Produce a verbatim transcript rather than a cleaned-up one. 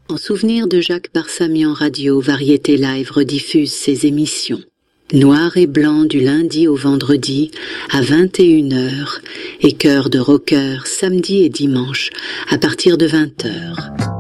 En souvenir de Jacques Barsamian, Radio Variété Live rediffuse ses émissions. Noir et blanc du lundi au vendredi à vingt et une heures et Cœur de rocker samedi et dimanche à partir de vingt heures.